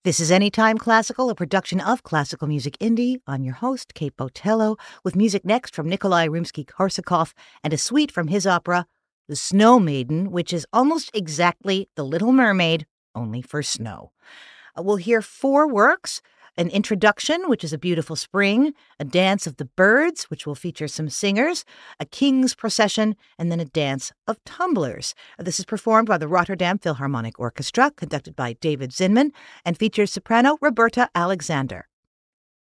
This is Anytime Classical, a production of Classical Music Indie. I'm your host, Kate Botello, with music next from Nikolai Rimsky-Korsakov and a suite from his opera, The Snow Maiden, which is almost exactly The Little Mermaid, only for snow. We'll hear four works: an introduction, which is a beautiful spring, a dance of the birds, which will feature some singers, a king's procession, and then a dance of tumblers. This is performed by the Rotterdam Philharmonic Orchestra, conducted by David Zinman, and features soprano Roberta Alexander.